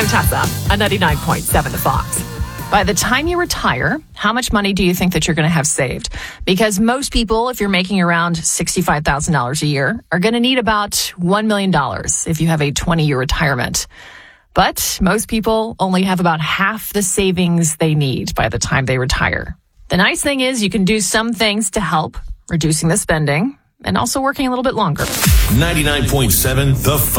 I'm Tessa on 99.7 The Fox. By the time you retire, how much money do you think that you're going to have saved? Because most people, if you're making around $65,000 a year, are going to need about $1 million if you have a 20-year retirement. But most people only have about half the savings they need by the time they retire. The nice thing is you can do some things to help reducing the spending and also working a little bit longer. 99.7 The Fox.